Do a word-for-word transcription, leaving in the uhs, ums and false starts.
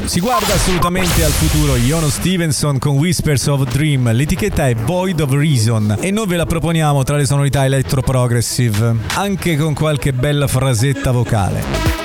Si guarda assolutamente al futuro. Jono Stevenson con Whispers of Dream, l'etichetta è Void of Reason e noi ve la proponiamo tra le sonorità electro progressive, anche con qualche bella frasetta vocale.